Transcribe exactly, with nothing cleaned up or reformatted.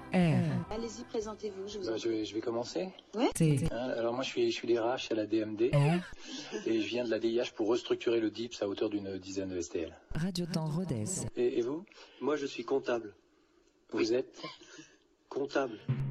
R. Allez-y, présentez-vous, je vous Bah, en je, vais, je vais commencer. T. Hein, alors moi je suis, je suis des R H à la D M D R. et je viens de la D I H pour restructurer le D I P S à hauteur d'une dizaine de S T L. Radio Temps Rodez. Et, et vous? Moi, je suis comptable. Vous êtes? Comptable.